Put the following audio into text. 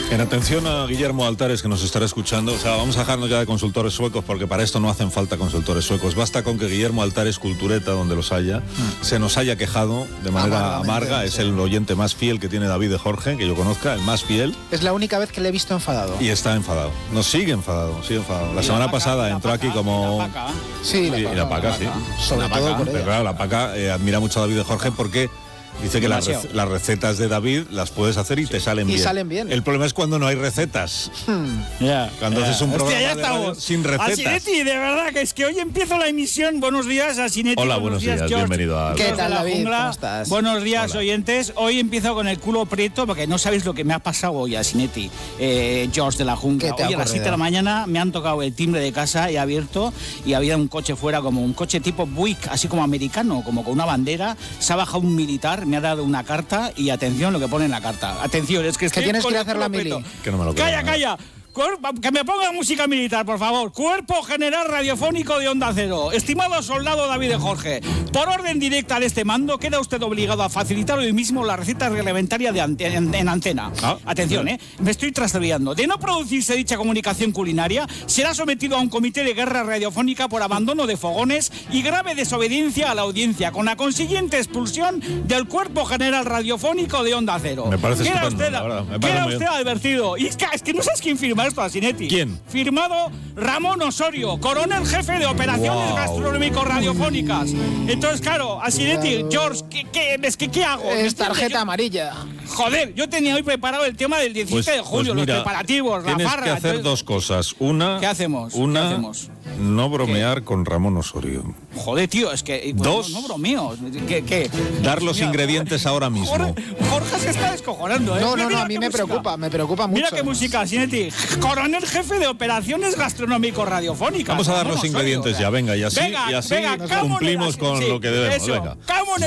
En atención a Guillermo Altares, que nos estará escuchando, o sea, vamos a dejarnos ya de consultores suecos, porque para esto no hacen falta consultores suecos. Basta con que Guillermo Altares, Cultureta, donde los haya, se nos haya quejado de manera amarga. Es el oyente más fiel que tiene David de Jorge, que yo conozca, el más fiel. Es la única vez que le he visto enfadado. Y está enfadado. Nos sigue enfadado, sigue enfadado. La semana pasada entró aquí como... Sí, la paca, sí. Sobre todo por ella. Pero claro, la paca admira mucho a David de Jorge porque... Dice que las recetas de David las puedes hacer y te salen bien. Y salen bien. El problema es cuando no hay recetas. Cuando haces un programa de radio sin recetas. Asinetti, de verdad que es que hoy empiezo la emisión. Buenos días, Asinetti. Hola, buenos días, George. bienvenido a... ¿Qué tal, David? ¿Cómo estás? Buenos días, Hola. oyentes. Hoy empiezo con el culo prieto porque no sabéis lo que me ha pasado hoy, Asinetti. George de la Jungla. Hoy a las 7 de la mañana me han tocado el timbre de casa, he abierto y había un coche fuera, como un coche tipo Buick, así como americano, como con una bandera. Se ha bajado un militar, me ha dado una carta y atención lo que pone en la carta. Atención, es que tienes que ir a hacer la mili. Que no me lo creo, Calla. Que me ponga música militar, por favor. Cuerpo General Radiofónico de Onda Cero. Estimado soldado David de Jorge, por orden directa de este mando, queda usted obligado a facilitar hoy mismo la receta reglamentaria en antena. Atención, me estoy trasladando. De no producirse dicha comunicación culinaria, será sometido a un comité de guerra radiofónica por abandono de fogones y grave desobediencia a la audiencia, con la consiguiente expulsión del Cuerpo General Radiofónico de Onda Cero. Me parece estupendo, la verdad. Queda usted advertido. Y es que no sabes quién firma esto, Asinetti. ¿Quién? Firmado Ramón Osorio, coronel jefe de operaciones gastronómico-radiofónicas. Entonces, claro, Asinetti, George, ¿qué hago? Es tarjeta amarilla. Joder, yo tenía hoy preparado el tema del 17 de julio, mira, los preparativos, la tienes farra. que hacer dos cosas. Una, ¿Qué hacemos? no bromear con Ramón Osorio. Joder, tío, es que... Dos, no bromeo. ¿Qué? Dar los ingredientes ahora mismo. Jorge se está descojonando, ¿eh? No, a mí me preocupa mucho. Mira qué música, Asinetti. Coronel jefe de operaciones gastronómico-radiofónicas. Vamos a dar los ingredientes ya, venga, y así venga, cumplimos con lo que debemos. Eso. Venga.